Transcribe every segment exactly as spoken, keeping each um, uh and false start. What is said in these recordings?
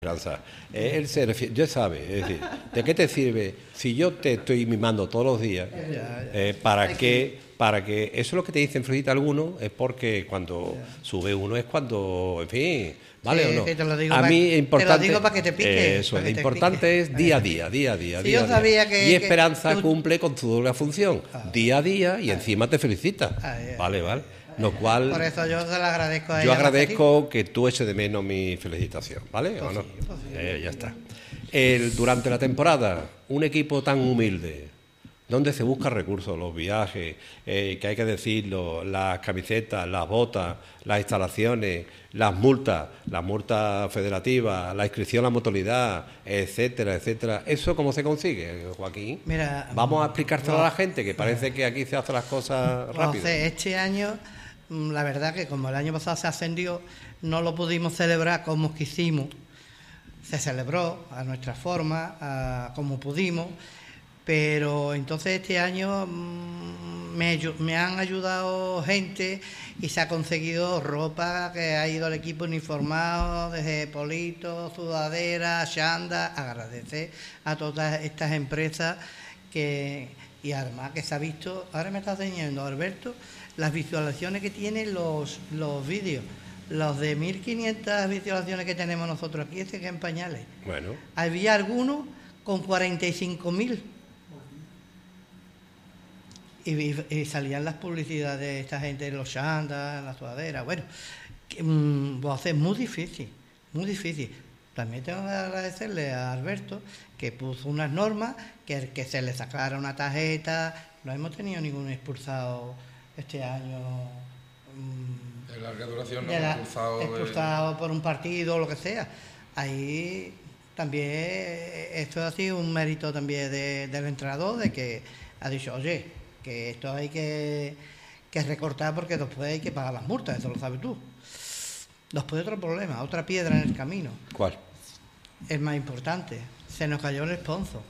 Esperanza. Eh, él se refiere, ya sabe, es decir, ¿de qué te sirve si yo te estoy mimando todos los días? Eh, ¿Para qué? Para que eso es lo que te dicen Frujita algunos, es porque cuando sube uno es cuando, en fin, ¿vale sí, o no? Sí, te lo digo a pa, mí es importante. Te lo digo para que te pique. Eso, lo te importante pique. es día a día, día a día, Sí, día yo a día. sabía que, y Esperanza que tú... cumple con su doble función, ah, día a día y ah, encima te felicita. Ah, vale, vale. Lo cual, por eso yo se lo agradezco a ella. Yo agradezco que tú eches de menos mi felicitación, ¿vale? Pues ¿O no? sí, pues sí. Eh, ya está. El, durante la temporada, un equipo tan humilde, donde se buscan recursos, los viajes, eh, que hay que decirlo, las camisetas, las botas, las instalaciones, las multas, las multas federativas, la inscripción a la mutualidad, etcétera, etcétera. ¿Eso cómo se consigue, Joaquín? Mira, vamos a explicárselo a la gente, que parece que aquí se hacen las cosas rápido. Este año, la verdad que como el año pasado se ascendió, no lo pudimos celebrar como quisimos. Se celebró a nuestra forma, a, como pudimos, pero entonces este año mmm, me, me han ayudado gente y se ha conseguido ropa, que ha ido el equipo uniformado, desde Polito, Sudadera, Xanda. Agradecer a todas estas empresas que, y además que se ha visto, ahora me está enseñando Alberto, las visualizaciones que tienen los, los vídeos. Los de mil quinientas visualizaciones que tenemos nosotros aquí, ese que en pañales. Bueno. Había algunos con cuarenta y cinco mil. Y, y, y salían las publicidades de esta gente, los chandas, la sudadera. Bueno, que, mmm, lo hace muy difícil, muy difícil. También tengo que agradecerle a Alberto que puso unas normas, que, que se le sacara una tarjeta. No hemos tenido ningún expulsado este año. Mmm, de larga duración, no, de la, expulsado, expulsado de... por un partido o lo que sea. Ahí también esto ha sido un mérito también de, del entrenador, de que ha dicho, oye, que esto hay que, que recortar porque después hay que pagar las multas, eso lo sabes tú. Después otro problema, otra piedra en el camino. ¿Cuál? El más importante, se nos cayó el sponsor.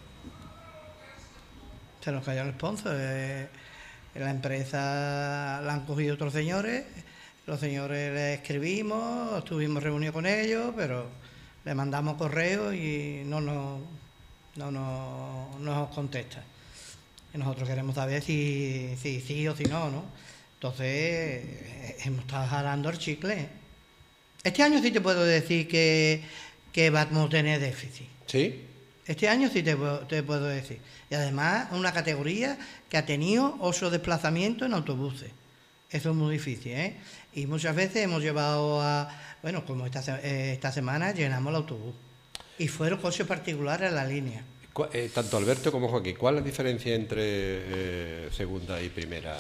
Se nos cayó el sponsor. Eh, la empresa la han cogido otros señores. Los señores les escribimos, estuvimos reunidos con ellos, pero le mandamos correo y no nos no, no, no nos contestan. Y nosotros queremos saber si sí si, si o si no, ¿no? Entonces, hemos estado jalando el chicle. Este año sí te puedo decir que, que vamos a tener déficit. ¿Sí? Este año sí te, te puedo decir. Y además, una categoría que ha tenido ocho desplazamientos en autobuses. Eso es muy difícil, ¿eh? Y muchas veces hemos llevado a... Bueno, como esta, eh, esta semana llenamos el autobús. Y fueron coches particulares en la línea. Eh, tanto Alberto como Joaquín, ¿cuál es la diferencia entre eh, segunda y primera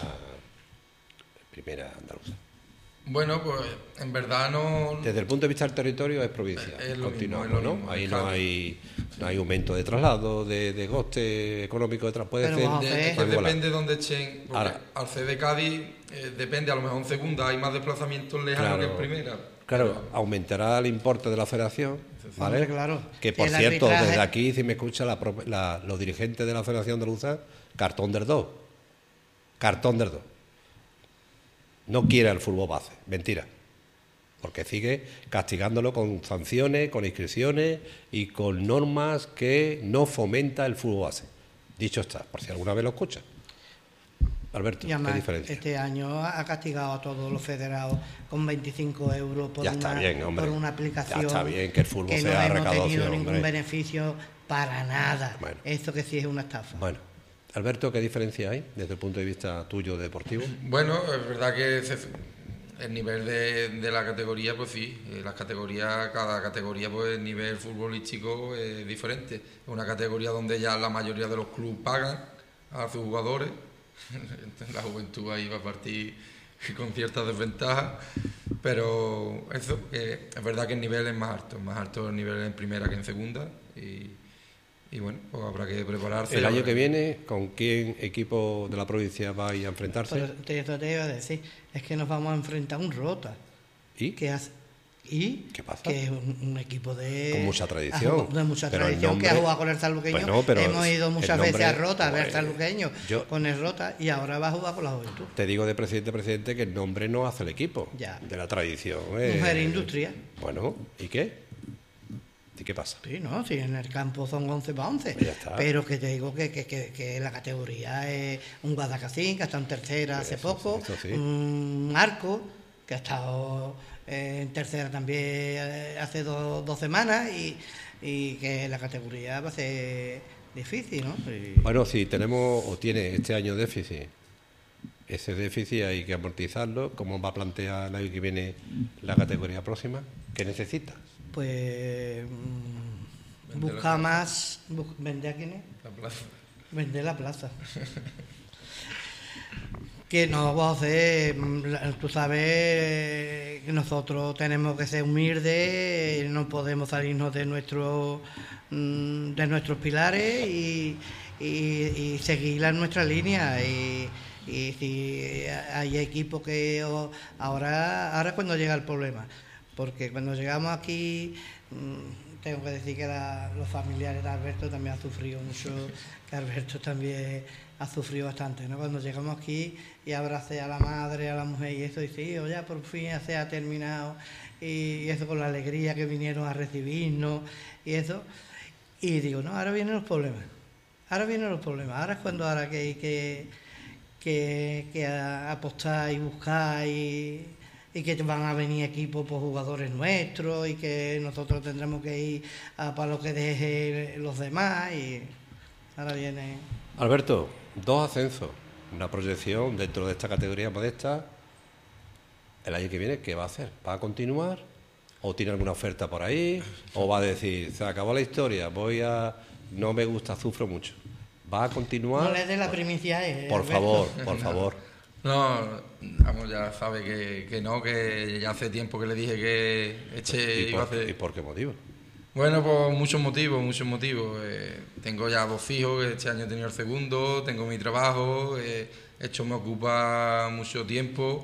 primera andaluza? Bueno, pues en verdad no... Desde el punto de vista del territorio es provincia. Es lo Continuamos, mismo, es lo ¿no? mismo, Ahí claro. no hay no hay aumento de traslado, de, de coste económico de transporte. Pero De, de, es que depende de dónde echen. Ahora, al C D Cádiz eh, depende, a lo mejor en segunda hay más desplazamientos lejanos claro, que en primera. Claro, pero... aumentará el importe de la federación, ¿vale? Claro. Que por el cierto, arbitraje... desde aquí, si me escucha la, la, los dirigentes de la Federación Andaluza, cartón del dos. Cartón del dos. No quiere el fútbol base, mentira. Porque sigue castigándolo con sanciones, con inscripciones y con normas que no fomenta el fútbol base. Dicho está, por si alguna vez lo escucha. Alberto, y además, ¿qué diferencia? Este año ha castigado a todos los federados con veinticinco euros por, ya está una, bien, hombre. por una aplicación. Ya está bien que el fútbol que sea no hemos recaudación, tenido ningún hombre. beneficio para nada. Bueno. Esto que sí es una estafa. Bueno, Alberto, ¿qué diferencia hay desde el punto de vista tuyo deportivo? Bueno, es verdad que se, el nivel de, de la categoría, pues sí, las categorías, cada categoría, pues el nivel futbolístico es diferente. Es una categoría donde ya la mayoría de los clubes pagan a sus jugadores. La juventud ahí va a partir con ciertas desventajas, pero eso, eh, es verdad que el nivel es más alto, más alto el nivel en primera que en segunda y, y bueno, pues habrá que prepararse. El año que viene, ¿con quién equipo de la provincia va a ir a enfrentarse? Pero te, te iba a decir, es que nos vamos a enfrentar a un Rota. ¿Y? Que hace, ¿Y? ¿Qué pasa? Que es un, un equipo de... Con mucha tradición. De mucha pero tradición, nombre, que ha jugado con el sanluqueño. Bueno, pero hemos ido muchas nombre, veces a Rota a ver pues, sanluqueño yo, con el Rota y ahora va a jugar con la Juventud. Te digo de presidente presidente que el nombre no hace el equipo. Ya. De la tradición. Mujer Eh, Industria. Bueno, ¿y qué? ¿Y qué pasa? Sí, no, si en el campo son once para once, Pues ya está. pero que te digo que, que, que, que la categoría es un Guadalcacín, que ha estado en tercera hace Eso poco, sí, eso sí. un Arco, que ha estado eh, en tercera también eh, hace do, dos semanas, y, y que la categoría va a ser difícil, ¿no? Y... Bueno, si tenemos o tiene este año déficit, ese déficit hay que amortizarlo. ¿Cómo va a plantear el año que viene la categoría próxima? ¿Qué necesita? Pues mm, Vender la busca plaza. más, bus- vender a quién es, La plaza. vender la plaza. Que no vamos a hacer, mm, la- tú sabes eh, que nosotros tenemos que ser humildes, eh, no podemos salirnos de nuestro mm, de nuestros pilares y, y, y seguir en nuestra línea. Y, y si hay equipos que o- ahora ahora es cuando llega el problema, porque cuando llegamos aquí mm, tengo que decir que la- los familiares de Alberto también han sufrido mucho, que Alberto también ha sufrido bastante, ¿no? Cuando llegamos aquí y abracé a la madre, a la mujer y eso, y sí, o ya por fin se ha terminado, y eso con la alegría que vinieron a recibirnos y eso, y digo, no, ahora vienen los problemas, ahora vienen los problemas, ahora es cuando ahora que hay que, que, que a- apostar y buscar y, y que van a venir equipos por jugadores nuestros y que nosotros tendremos que ir a para lo que deje los demás, y ahora viene... Alberto, dos ascensos, una proyección dentro de esta categoría modesta. El año que viene, ¿qué va a hacer? ¿Va a continuar? ¿O tiene alguna oferta por ahí? ¿O va a decir, se acabó la historia, voy a... no me gusta, sufro mucho? ¿Va a continuar? No le dé la primicia a él, Por Alberto. favor, por favor. No, vamos, ya sabe que, que no, que ya hace tiempo que le dije que este ¿Y iba a por, hacer... ¿Y por qué motivo? Bueno, pues muchos motivos, muchos motivos. Eh, tengo ya dos hijos, este año he tenido el segundo, tengo mi trabajo, eh, esto me ocupa mucho tiempo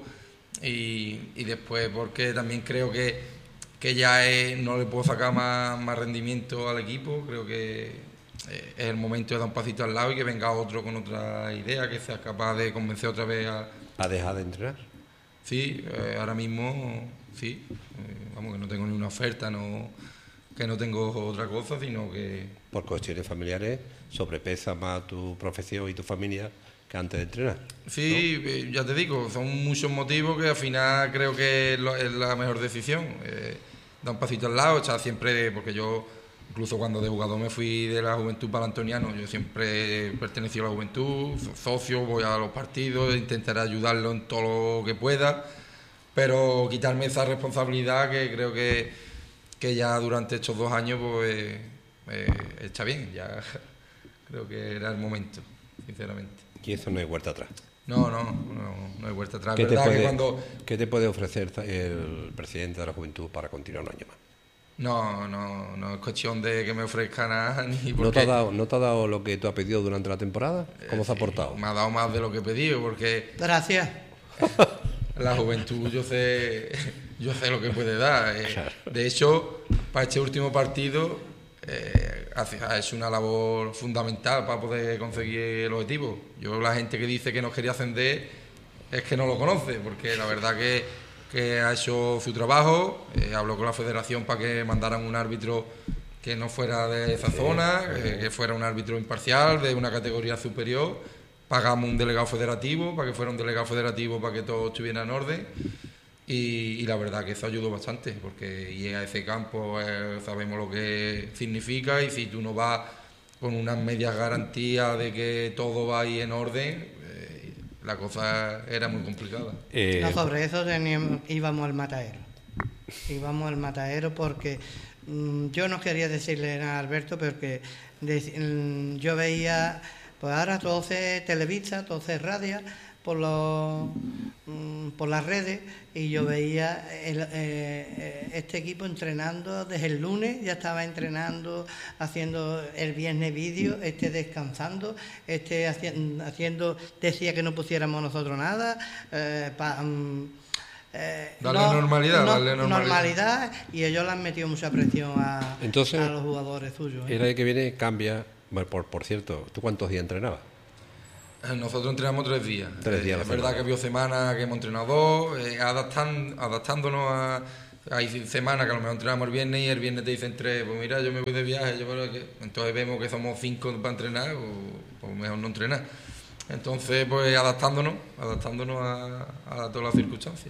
y, y después porque también creo que, que ya es- no le puedo sacar más, más rendimiento al equipo, creo que eh, es el momento de dar un pasito al lado y que venga otro con otra idea, que sea capaz de convencer otra vez a... ¿Ha dejado de entrenar? Sí, eh, ahora mismo sí, eh, vamos, que no tengo ni una oferta, no, que no tengo otra cosa, sino que... Por cuestiones familiares, sobrepesa más tu profesión y tu familia que antes de entrenar. Sí, eh, ya te digo, son muchos motivos que al final creo que es, lo- es la mejor decisión. Eh, da un pasito al lado, echar siempre, porque yo, incluso cuando de jugador me fui de la Juventud para el Antoniano, yo siempre he pertenecido a la Juventud, so- socio, voy a los partidos, intentaré ayudarlo en todo lo que pueda, pero quitarme esa responsabilidad que creo que, que ya durante estos dos años pues eh, está bien, ya creo que era el momento, sinceramente. Y eso no hay vuelta atrás. No, no, no, no hay vuelta atrás. ¿Qué te, verdad puede, que cuando... ¿Qué te puede ofrecer el presidente de la Juventud para continuar un año más? No, no, no es cuestión de que me ofrezca nada ni ¿No porque... te, ha dado, ¿No te ha dado lo que tú has pedido durante la temporada? ¿Cómo Eh, se ha sí, portado? Me ha dado más de lo que he pedido porque Gracias. la Juventud yo sé, yo sé lo que puede dar. eh. Claro. De hecho, para este último partido eh, hace- ha hecho una labor fundamental para poder conseguir el objetivo. Yo la gente que dice que nos quería ascender es que no lo conoce, porque la verdad que, que ha hecho su trabajo, eh, habló con la federación para que mandaran un árbitro que no fuera de esa zona, eh, que fuera un árbitro imparcial, de una categoría superior. Pagamos un delegado federativo para que fuera un delegado federativo para que todo estuviera en orden. Y, y la verdad que eso ayudó bastante, porque ir a ese campo eh, sabemos lo que significa, y si tú no vas con unas medias garantías de que todo va ahí en orden, eh, la cosa era muy complicada. Eh, No, sobre eso teníamos- íbamos al matadero. Íbamos al matadero porque mm, yo no quería decirle nada a Alberto, porque de- mm, yo veía, pues ahora todo se televisa, todo se radia por los mm, por las redes, y yo veía el, eh, eh, este equipo entrenando desde el lunes, ya estaba entrenando, haciendo el viernes vídeo, este descansando, este haci- haciendo, decía que no pusiéramos nosotros nada, eh, pa- mm, eh, Darle normalidad, no- darle normalidad. normalidad, y ellos le han metido mucha presión a, Entonces, a los jugadores suyos. ¿eh? el año que viene cambia. Bueno, por, por cierto, ¿tú cuántos días entrenabas? Eh, Nosotros entrenamos tres días. Tres días a Eh, la es verdad semana. que había semanas que hemos entrenado dos, eh, adaptan- adaptándonos a, Hay semanas que a lo mejor entrenamos el viernes y el viernes te dicen tres, pues mira, yo me voy de viaje, yo creo que... Entonces vemos que somos cinco para entrenar, o pues mejor no entrenar. Entonces, pues adaptándonos, adaptándonos a, a todas las circunstancias.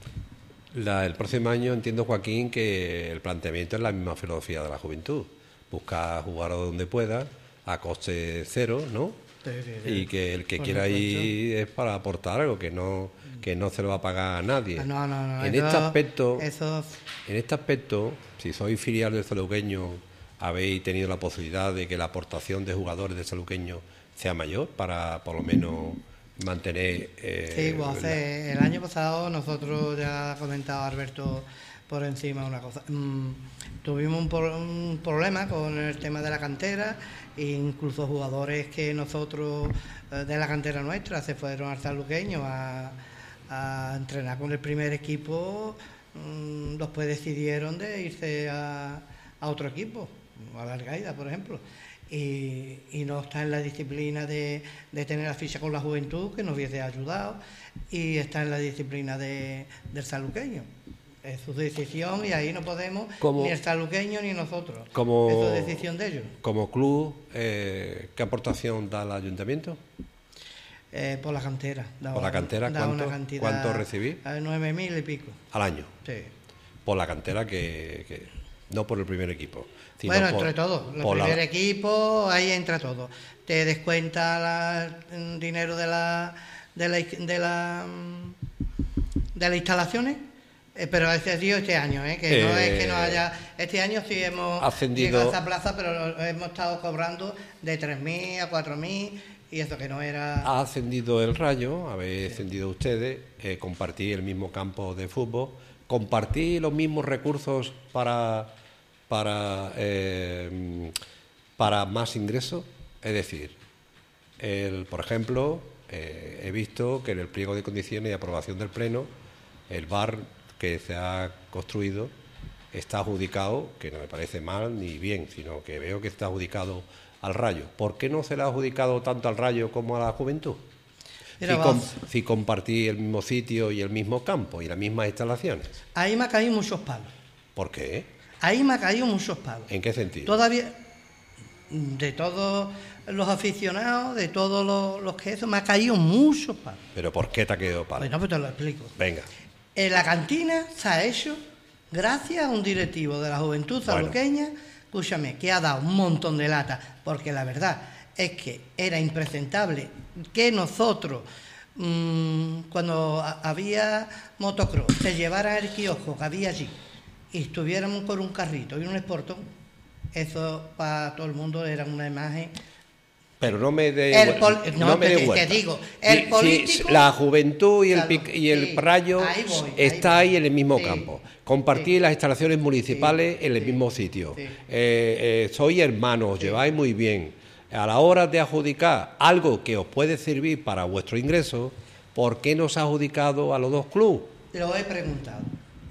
La, el próximo año entiendo, Joaquín, que el planteamiento es la misma filosofía de la juventud. Buscar jugar donde pueda, a coste cero, ¿no? Sí, sí, sí. Y que el que Por quiera supuesto. ir es para aportar algo, que no que no se lo va a pagar a nadie. Ah, no, no, no. En eso- este aspecto, Eso, en este aspecto, si sois filial del Saluqueño, habéis tenido la posibilidad de que la aportación de jugadores del Saluqueño sea mayor para, por lo menos, mantener. Eh, sí, pues la- hace- el año pasado nosotros, ya ha comentado Alberto por encima una cosa, mm, tuvimos un, pro- un problema con el tema de la cantera, e incluso jugadores que nosotros eh, de la cantera nuestra se fueron al Saluqueño a, a entrenar con el primer equipo, mm, después decidieron de irse a, a otro equipo, a la Algaida, por ejemplo. Y, y no está en la disciplina de, de tener la ficha con la juventud, que nos hubiese ayudado, y está en la disciplina de, del saluqueño. Es su decisión y ahí no podemos, Como- ni el saluqueño ni nosotros. como- Es su decisión de ellos. Como club, eh, ¿qué aportación da el ayuntamiento? Eh, por la cantera. Da ¿Por la un- cantera? da ¿Cuánto- una cantidad, cuánto recibís? eh, Nueve mil y pico. Al año. Sí. Por la cantera que, que- no por el primer equipo. sino Bueno, por- entre todos. El por la- primer equipo, ahí entra todo. Te descuenta la- el dinero de la de la de la mm, de las instalaciones, eh, pero ese ha sido este año, ¿eh? Que no Eh, es que no haya. Este año sí hemos ascendido- llegado a esa plaza, pero hemos estado cobrando de tres mil a cuatro mil y eso que no era. Ha ascendido el Rayo, habéis ascendido ustedes, eh, compartí el mismo campo de fútbol, compartí los mismos recursos para, para, eh, para más ingresos. Es decir, el, por ejemplo, eh, he visto que en el pliego de condiciones y aprobación del Pleno, el bar que se ha construido está adjudicado, que no me parece mal ni bien, sino que veo que está adjudicado al Rayo. ¿Por qué no se le ha adjudicado tanto al Rayo como a la Juventud? Mira, Si, com- vamos. si compartí el mismo sitio y el mismo campo y las mismas instalaciones. Ahí me ha caído muchos palos. ¿Por qué? Ahí me ha caído muchos palos. ¿En qué sentido? Todavía, de todos los aficionados, de todos los, los que eso, me ha caído muchos palos. ¿Pero por qué te ha quedado palo? Bueno, pues te lo explico. Venga. En la cantina se ha hecho gracias a un directivo de la Juventud Bueno. Saluqueña, escúchame, que ha dado un montón de lata, porque la verdad es que era impresentable que nosotros, mmm, cuando a- había motocross, se llevara el kiosco que había allí y estuviéramos con un carrito y un esportón, eso para todo el mundo era una imagen. Pero no me dé El vuel- pol- no, no me te- dé te vuelta. digo, el Si- si político- la Juventud y el, Claro, pic- y el sí, Rayo ahí voy, ahí está voy. ahí en el mismo Sí, campo. Compartí sí. las instalaciones municipales Sí, en el sí, mismo sitio. sí. Eh, eh, sois hermanos, os lleváis muy bien. A la hora de adjudicar algo que os puede servir para vuestro ingreso, ¿por qué no se ha adjudicado a los dos clubes? Lo he preguntado.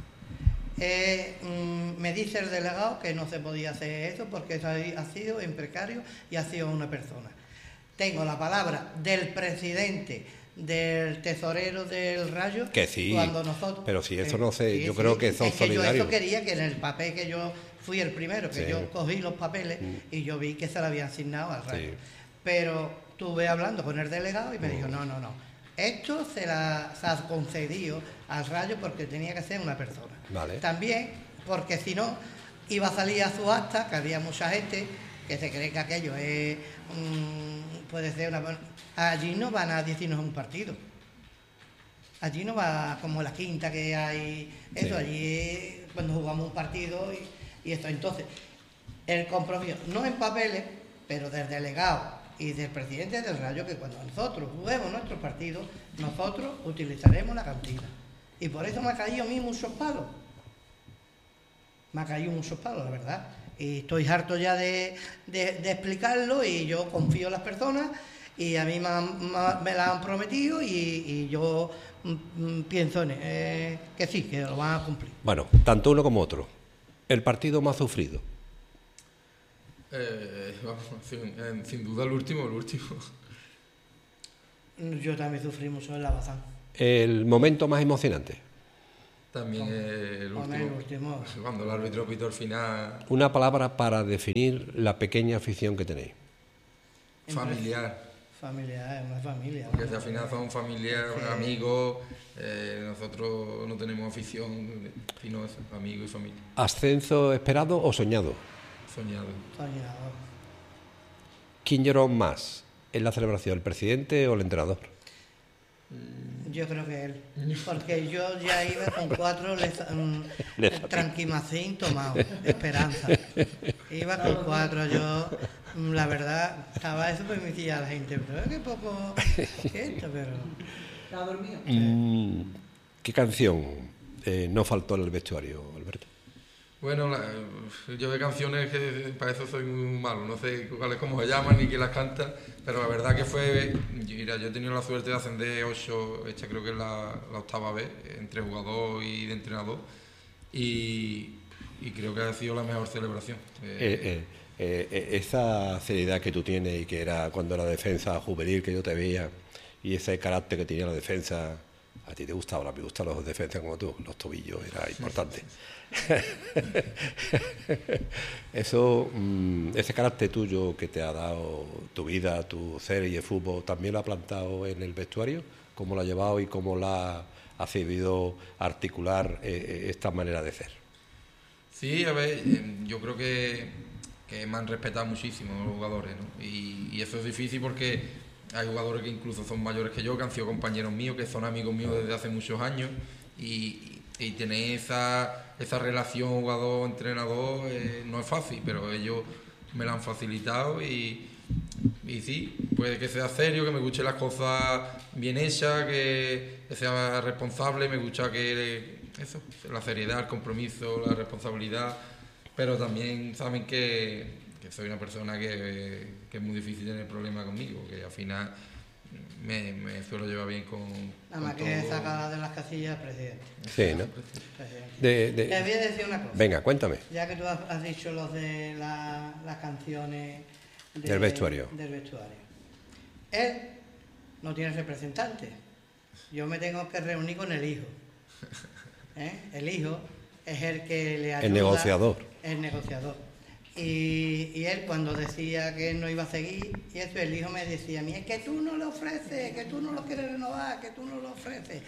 Eh, mm, me dice el delegado que no se podía hacer eso porque eso ha ha sido en precario y ha sido una persona. Tengo la palabra del presidente, del tesorero del Rayo, Que sí, cuando nosotros... pero si eso no sé, yo creo que son es que yo solidarios. eso quería que en el papel que yo fui el primero, que Sí. yo cogí los papeles y yo vi que se lo había asignado al Rayo. Sí. Pero estuve hablando con el delegado y me dijo, no, no, no, esto se, la, se ha concedido al Rayo porque tenía que ser una persona. Vale. También porque si no iba a salir a su acta, que había mucha gente que se cree que aquello es mm, puede ser una... Allí no va nadie si no es un partido. Allí no va como la quinta que hay... Eso, Sí. allí es cuando jugamos un partido y, y esto. Entonces, el compromiso, no en papeles, pero del delegado y del presidente del Rayo, que cuando nosotros juguemos nuestros partidos, nosotros utilizaremos la cantina. Y por eso me ha caído a mí muchos palos. Me ha caído muchos palos, la verdad. Y estoy harto ya de, de- de explicarlo y yo confío en las personas y a mí me, han- me- me la han prometido y, y yo mm, mm, pienso en, eh, que sí, que lo van a cumplir. Bueno, tanto uno como otro. El partido más sufrido. Eh, vamos, sin, en- sin duda el último, el último. Yo también sufrí mucho en la Bazán. El momento más emocionante. También Con- el con último, el último. cuando el árbitro pitó al final, Una palabra para definir la pequeña afición que tenéis. familiar. Familia, es una familia. Porque al final son familia, Sí. amigos, eh, nosotros no tenemos afición, sino eso, amigos y familia. ¿Ascenso esperado o soñado? Soñado. Soñador. ¿Quién lloró más en la celebración, el presidente o el entrenador? Yo creo que él. Porque yo ya iba con cuatro leza- mm, tranquimacín tomado, esperanza. Iba con cuatro, yo, mm, la verdad, estaba eso, pues me decía la gente, pero es que poco esto, pero. ¿Estaba dormido? Mm, ¿Qué canción eh, no faltó en el vestuario, Alberto? Bueno, la- yo de canciones que para eso soy muy malo, no sé cuáles cómo se llaman ni quién las canta, pero la verdad que fue, mira, yo he tenido la suerte de ascender ocho, esta creo que es la, la octava vez, entre jugador y de entrenador, y, y creo que ha sido la mejor celebración. Eh, Eh, eh, eh, eh, esa seriedad que tú tienes y que era cuando la defensa juvenil que yo te veía y ese carácter que tenía la defensa, a ti te gustaba, a mí me gustan los defensas como tú, los tobillos era importante. Eso, mm, ese carácter tuyo que te ha dado tu vida, tu ser y el fútbol, ¿también lo ha plantado en el vestuario? ¿Cómo lo ha llevado y cómo la ha sabido articular eh, eh, esta manera de ser? Sí, a ver, eh, yo creo que, que me han respetado muchísimo los jugadores, ¿no? Y, y eso es difícil porque hay jugadores que incluso son mayores que yo, que han sido compañeros míos, que son amigos míos desde hace muchos años, y, y tener esa, esa relación jugador-entrenador eh, no es fácil, pero ellos me la han facilitado y, y sí, puede que sea serio, que me guste las cosas bien hechas, que, que sea responsable, me gusta que eso, la seriedad, el compromiso, la responsabilidad, pero también saben que, que soy una persona que, que es muy difícil tener problemas conmigo, que al final me, me suelo llevar bien con, Nada más con que todo. sacar de las casillas al presidente. Sí, ¿no? presidente. De- de- Les voy a decir una cosa. Venga, cuéntame. Ya que tú has, has dicho los de la- las canciones de- Del vestuario. del vestuario. Él no tiene representante. Yo me tengo que reunir con el hijo. ¿Eh? El hijo es el que le ayuda. El negociador. El negociador. Y, y él cuando decía que él no iba a seguir, y eso el hijo me decía a mí, es que tú no lo ofreces, que tú no lo quieres renovar, que tú no lo ofreces.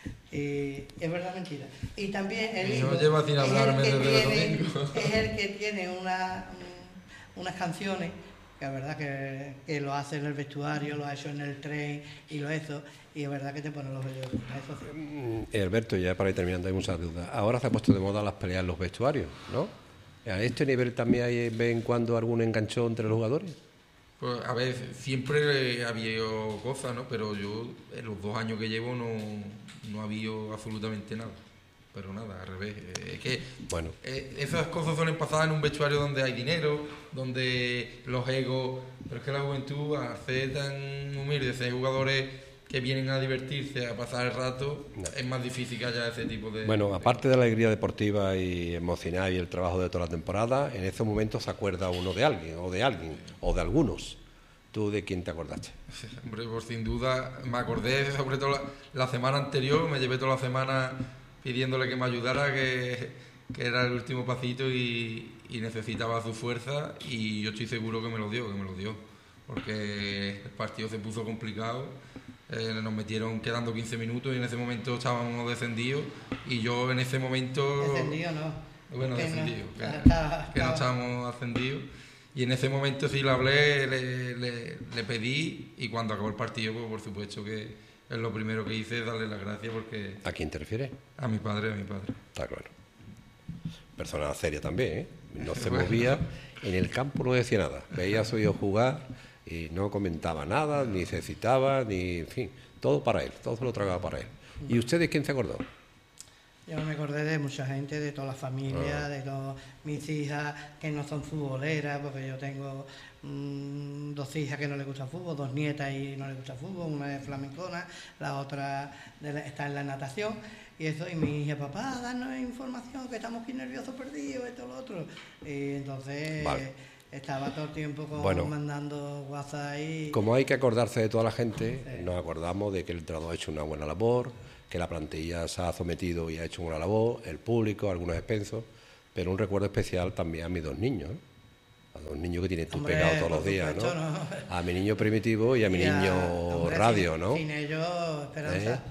Y es verdad, mentira. Y también el Mi hijo hijo lleva sin es el hablarme que desde el tiene- domingo. es el que tiene una, un- unas canciones, que es verdad que, que lo hace en el vestuario, lo ha hecho en el tren y lo hizo, y es verdad que te pone los vellos. Eso sí. Mm, eh, Alberto, ya para ir terminando, hay muchas dudas. Ahora se ha puesto de moda las peleas en los vestuarios, ¿no? ¿A este nivel también hay de vez en cuando algún enganchón entre los jugadores? Pues, a ver, siempre ha habido cosas, ¿no? Pero yo, en los dos años que llevo, no, no ha habido absolutamente nada. Pero nada, al revés. Eh, Es que Bueno. eh, esas cosas suelen pasar en un vestuario donde hay dinero, donde los egos... Pero es que la juventud, al ser tan humilde, ser jugadores que vienen a divertirse, a pasar el rato, No. es más difícil que haya ese tipo de... Bueno, de aparte de la alegría deportiva y emocional y el trabajo de toda la temporada, en esos momentos se acuerda uno de alguien, o de alguien, o de algunos. ¿Tú de quién te acordaste? Hombre, pues sin duda, me acordé sobre todo la, la semana anterior, me llevé toda la semana pidiéndole que me ayudara, que, que era el último pasito y, y necesitaba su fuerza y yo estoy seguro que me lo dio, que me lo dio, porque el partido se puso complicado, eh, nos metieron quedando quince minutos y en ese momento estábamos descendidos y yo en ese momento... Descendido no. Bueno, Que no- descendidos, que, estaba- que no estaba- estábamos ascendidos. Y en ese momento sí le hablé, le, le, le pedí y cuando acabó el partido, pues por supuesto que es lo primero que hice, darle las gracias porque ¿A quién te refieres? a mi padre, a mi padre. Está claro. Persona seria también, ¿eh? No se Bueno. movía, en el campo no decía nada. Veía a su hijo jugar y no comentaba nada, ni se citaba, ni, en fin, todo para él, todo se lo tragaba para él. ¿Y usted de quién se acordó? Yo me acordé de mucha gente, de toda la familia, Ah. de los, mis hijas que no son futboleras, porque yo tengo mm, dos hijas que no les gusta fútbol, dos nietas y no les gusta fútbol, una es flamencona, la otra de la- está en la natación, y eso, y mi hija, papá, danos información, que estamos aquí nerviosos, perdidos, esto, lo otro. Y entonces Vale. estaba todo el tiempo con, Bueno. mandando WhatsApp y... Como hay que acordarse de toda la gente, nos acordamos de que el entrenador ha hecho una buena labor, que la plantilla se ha sometido y ha hecho una labor, el público, algunos expensos, pero un recuerdo especial también a mis dos niños, ¿eh? A dos niños que tienen tú Hombre, pegado todos por los días, supuesto, ¿no? ¿no? A mi niño Primitivo y a mi Y a- niño hombre, Radio, sin- ¿no? Sin ellos, Esperanza. ¿Eh?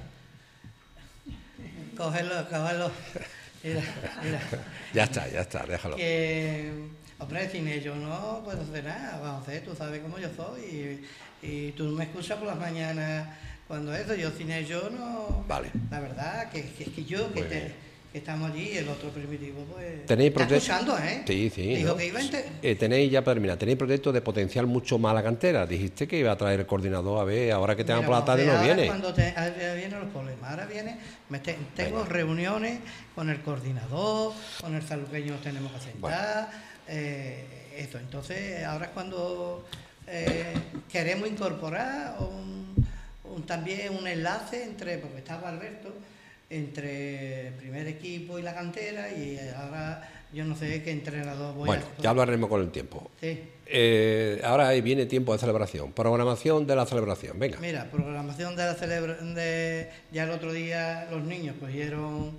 Cogerlo, cogerlo. Mira, mira. Ya está, ya está, déjalo. Que, hombre, sin ellos no puedo hacer nada, Juan José, tú sabes cómo yo soy y, y tú me escuchas por las mañanas cuando eso, yo sin ellos no... Vale. La verdad, que, que, que yo, que, Muy te- bien. que estamos allí, el otro Primitivo, pues... ¿Tenéis está prote- escuchando, ¿eh? Sí, sí. Dijo ¿no? que iba a... ente- Eh, tenéis, ya para terminar, tenéis proyectos de potenciar mucho más la cantera. Dijiste que iba a traer el coordinador, a ver, ahora que te dan Mira, por la tarde Juan no José, ahora viene. Cuando te, ahora vienen los problemas, ahora viene, me te- tengo Venga. reuniones con el coordinador, con el saluqueño nos tenemos que sentar, Bueno. eh, eso. Entonces, ahora es cuando eh, queremos incorporar un, un- también un enlace entre, porque estaba Alberto, entre el primer equipo y la cantera, y ahora yo no sé qué entrenador voy Bueno, a... ya hablaremos con el tiempo. Sí. Eh, ahora ahí viene tiempo de celebración. Programación de la celebración. Venga. Mira, programación de la celebra de ya el otro día los niños cogieron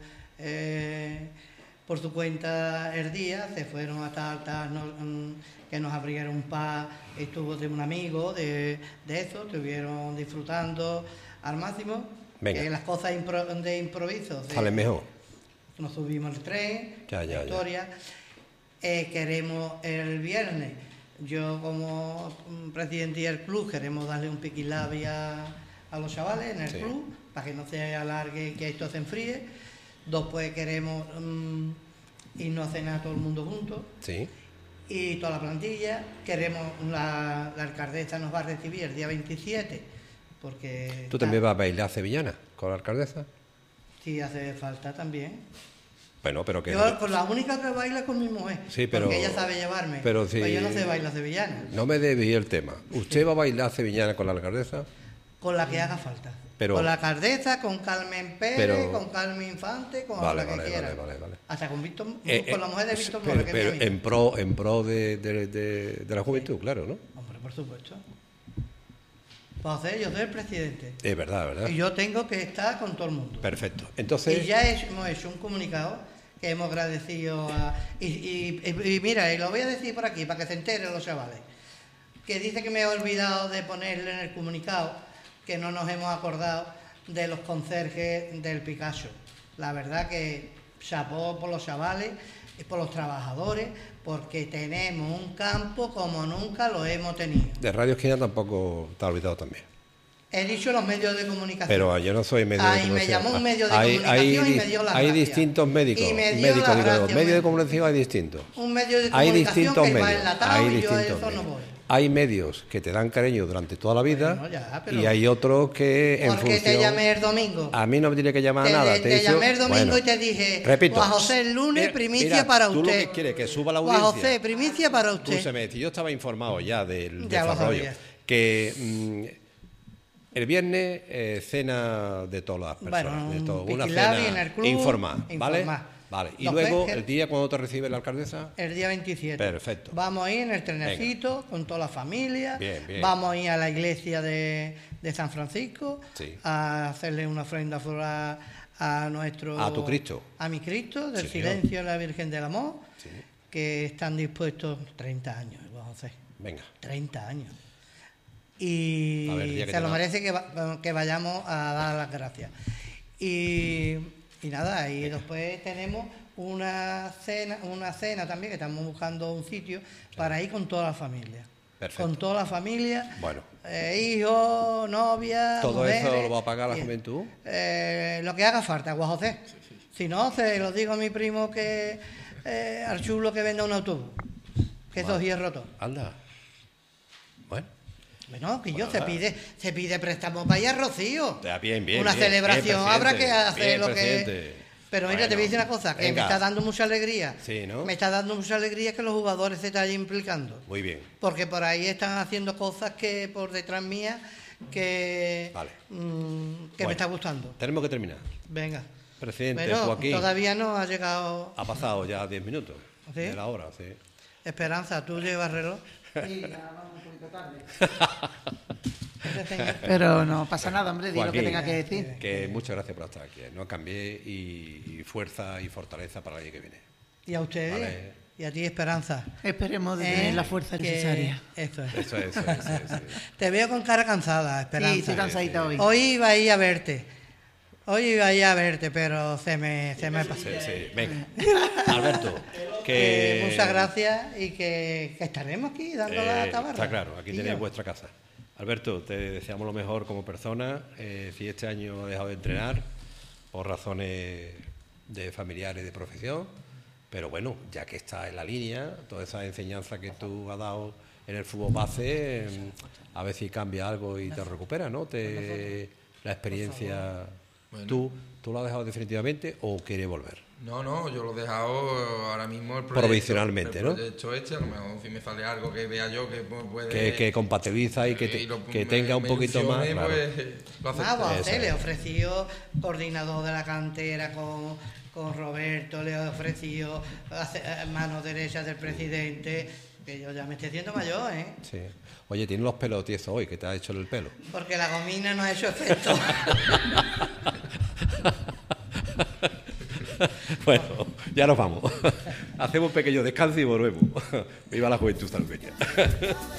eh, por su cuenta el día, se fueron a tal, tal, no- mm, que nos abrieron un pa, estuvo de un amigo de, de eso, estuvieron disfrutando al máximo. Venga. Que las cosas impro- de improviso se- Sale mejor. nos subimos al tren, Ya, ya, ya. historia. Eh, queremos el viernes, yo como mm, presidente del club, queremos darle un piquilabia a los chavales en el Sí. club, para que no se alargue y que esto se enfríe. Después queremos mm, irnos a cenar todo el mundo juntos. Sí. Y toda la plantilla, queremos, la, la alcaldesa nos va a recibir el día veintisiete, porque... ¿Tú también vas a bailar sevillana con la alcaldesa? Sí, hace falta también. Bueno, pero que... Yo con la única que baila es con mi mujer, Sí, pero- porque ella sabe llevarme, pero si- pues yo no sé bailar sevillana, No me desvíe el tema. ¿Usted va a bailar sevillana con la alcaldesa? con la que haga falta. Pero- con la alcaldesa, con Carmen Pérez, Pero- con Carmen Infante, con Vale, la que vale, quiera. vale, vale, vale. Hasta con Víctor, Eh, con eh, la mujer de Víctor pero, Flores, que es mi pero amiga. en pro, en pro de, de- de- de la juventud, claro, ¿no? Hombre, por supuesto. Pues hacer, yo soy el presidente. Es verdad, ¿verdad? Y yo tengo que estar con todo el mundo. Perfecto. Entonces, Y ya he- hemos hecho un comunicado que hemos agradecido a... Y, y- y- y mira, y lo voy a decir por aquí, para que se enteren los chavales, que dice que me he olvidado de ponerle en el comunicado que no nos hemos acordado de los conserjes del Picasso. La verdad que chapó por los chavales y por los trabajadores, porque tenemos un campo como nunca lo hemos tenido. de Radio Esquina tampoco te ha olvidado también. He dicho los medios de comunicación. Pero yo no soy medio de Ahí me comunicación. llamó un medio de Hay- comunicación hay y di- me dio las Hay gracias. distintos médicos. Y me dio médicos, las digo, gracias, medios de me- comunicación hay distintos. Un medio de Hay comunicación distintos que va medios. enlatado Hay y yo a distintos eso no medios. voy. Hay medios que te dan cariño durante toda la vida Bueno, ya, pero- y hay otros que en Porque función... te llamé el domingo. A mí no me tiene que llamar Te, nada. te he dicho- llamé el domingo bueno, y te dije, repito. Juan José, el lunes, Mira, primicia mira, para tú usted. lo que quieres, que suba la Juan audiencia. José, primicia para usted. Escúchame, si yo estaba informado ya del Ya lo desarrollo. sabía. Que mm, el viernes eh, cena de todas las personas. Bueno, de todo, un una piquilabi cena en el club, informada, ¿vale? informada. Vale. Y Los luego, que- el día cuando te recibe la alcaldesa, El día veintisiete. Perfecto. Vamos a ir en el trenecito con toda la familia. Bien, bien. Vamos a ir a la iglesia de, de San Francisco Sí. a hacerle una ofrenda floral a nuestro... A tu Cristo. A mi Cristo, del Sí, señor. silencio de la Virgen del Amor, Sí. que están dispuestos treinta años, Juan José. venga. treinta años. Y A ver, el día que se te lo va- merece que, va- que vayamos a dar las gracias. Y, y nada, y después tenemos una cena, una cena también, que estamos buscando un sitio para ir con toda la familia. Perfecto. Con toda la familia, Bueno. eh, hijos, novias, ¿Todo eso mujeres, lo va a pagar la y- juventud? eh, lo que haga falta, Juan José. Si no, se lo digo a mi primo que eh, al chulo que venda un autobús, que eso Vale. es roto. Anda. Bueno. Bueno, que yo Bueno, se nada. pide, se pide préstamo para ir a Rocío. Ya, bien, bien, Una bien, celebración, bien, habrá que presidente, hacer bien, lo presidente. que. Pero mira, te voy a decir una cosa, que venga. me está dando mucha alegría. Sí, ¿no? Me está dando mucha alegría que los jugadores se estén implicando. Muy bien. Porque por ahí están haciendo cosas que por detrás mía que, Vale. mm, que Bueno, me está gustando. Tenemos que terminar. Venga. Presidente Pero Joaquín. todavía no ha llegado. Ha pasado ya diez minutos ¿Sí? de la hora, sí. Esperanza, ¿tú llevas reloj? Sí, ya vamos un poquito tarde. Ese señor. Pero no pasa nada, hombre, di lo que Joaquín, tenga que decir. Que muchas gracias por estar aquí. ¿eh? No cambié y, y fuerza y fortaleza para el año que viene. Y a ustedes, Vale. y a ti, Esperanza. Esperemos de Eh, tener la fuerza que- necesaria. Eso es. Eso es, eso es, eso es, eso es. Te veo con cara cansada, Esperanza. Sí, estoy cansadita hoy. Hoy iba a ir a verte. Hoy iba a ir a verte, pero se me, se me pasó. Sí, sí. Venga, Alberto, Que que... muchas gracias y que, que estaremos aquí dando Eh, la tabarra. está claro, aquí Y tenéis yo. vuestra casa. Alberto, te deseamos lo mejor como persona. Eh, si este año has dejado de entrenar por razones de familiares y de profesión, pero bueno, ya que estás en la línea, toda esa enseñanza que tú has dado en el fútbol base, eh, a ver si cambia algo y te recupera, ¿no? Te, la experiencia, Bueno. ¿tú, ¿tú lo has dejado definitivamente o quieres volver? No, no, yo lo he dejado ahora mismo el proyecto. Provisionalmente, el ¿no? proyecto este, a lo mejor si me sale algo que vea yo que pu- puede... Que, que compatibiliza y que, te- y lo- que me- tenga un me poquito más... ilusione, claro. pues, lo acepto. Ah, pues, Eso le es. ofreció coordinador de la cantera con, con Roberto, le ofreció hace- eh, mano derecha del presidente, que yo ya me estoy haciendo mayor, ¿eh? Sí. Oye, tienes los pelos tiesos hoy, que te has hecho el pelo. Porque la gomina no ha hecho efecto. Bueno, ya nos vamos. Hacemos un pequeño descanso y volvemos. Viva la juventud salveña.